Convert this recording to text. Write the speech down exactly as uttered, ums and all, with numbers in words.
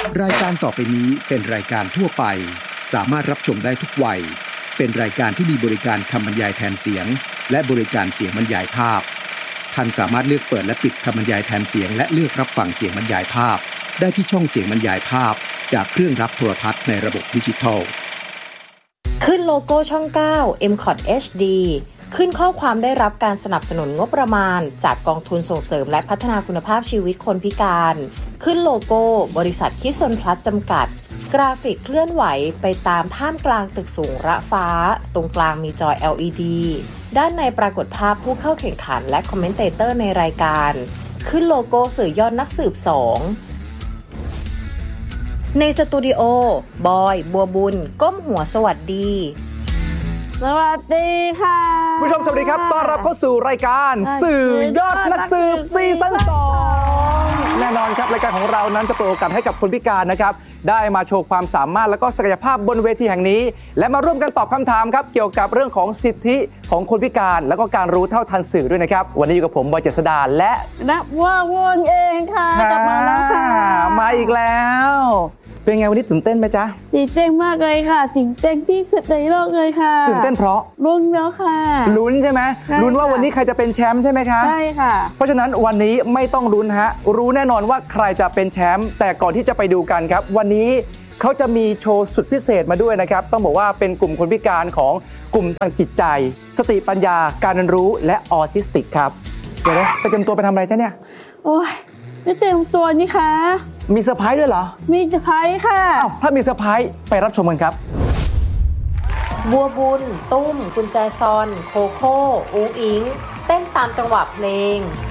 รายการต่อไปนี้เป็นรายการทั่วไปสามารถรับชมได้ทุกวัยเป็นรายการที่มีบริการคำบรรยายแทนเสียงและบริการเสียงบรรยายภาพท่านสามารถเลือกเปิดและปิดคำบรรยายแทนเสียงและเลือกรับฟังเสียงบรรยายภาพได้ที่ช่องเสียงบรรยายภาพจากเครื่องรับโทรทัศน์ในระบบดิจิทัลขึ้นโลโก้ช่อง เก้า เอ็ม ซี โอ ที เอช ดี ขึ้นข้อความได้รับการสนับสนุนงบประมาณจากกองทุนส่งเสริมและพัฒนาคุณภาพชีวิตคนพิการขึ้นโลโก้บริษัทคิดซนพลัสจำกัดกราฟิกเคลื่อนไหวไปตามท่ามกลางตึกสูงระฟ้าตรงกลางมีจอ แอล อี ดี ด้านในปรากฏภาพผู้เข้าแข่งขันและคอมเมนเตเตอร์ในรายการขึ้นโลโก้สื่อยอดนักสืบสองในสตูดิโอบอยบัวบุญก้มหัวสวัสดีสวัสดีค่ะผู้ชมสวัสดีครับต้อนรับเข้าสู่รายการสื่อยอดนักสืบซีซั่นสองแน่นอนครับรายการของเรานั้นจะเปิดโอกาสให้กับคนพิการนะครับได้มาโชว์ความสามารถและก็ศักยภาพบนเวทีแห่งนี้และมาร่วมกันตอบคำถามครับเกี่ยวกับเรื่องของสิทธิของคนพิการและก็การรู้เท่าทันสื่อด้วยนะครับวันนี้อยู่กับผมบอยเจษฎาและณว่าวนเองค่ะกลับมาแล้วค่ะมาอีกแล้วเป็นไงวันนี้ตื่นเต้นไหมจ๊ะตื่นเต้นมากเลยค่ะตื่นเต้นที่สุดในโลกเลยค่ะตื่นเต้นเพราะลุ้นแล้วค่ะลุ้นใช่ไหมลุ้นว่าวันนี้ใครจะเป็นแชมป์ใช่ไหมคะใช่ค่ะเพราะฉะนั้นวันนี้ไม่ต้องลุ้นฮะรู้แน่นอนว่าใครจะเป็นแชมป์แต่ก่อนที่จะไปดูกันครับวันนี้เขาจะมีโชว์สุดพิเศษมาด้วยนะครับต้องบอกว่าเป็นกลุ่มคนพิการของกลุ่มทางจิตใจสติปัญญาการเรียนรู้และออทิสติกครับเดี๋ยวนะไปเตรียมตัวไปทำอะไรจ๊ะเนี่ยโอ้ยไม่เตรียมตัวนี่คะมีเซอร์ไพรส์ด้วยเหรอมีเซอร์ไพรส์ค่ะอ้าวถ้ามีเซอร์ไพรส์ไปรับชมกันครับบัวบุญตุ้มกุญแจซอนโคโค่อูอิงเต้นตามจังหวะเพลง